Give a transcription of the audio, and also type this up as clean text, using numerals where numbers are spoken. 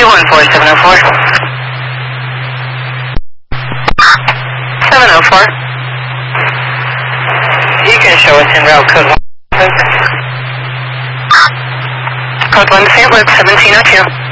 704. 704. You can show us en route code 1. Code 1 to St. Luke, 1702.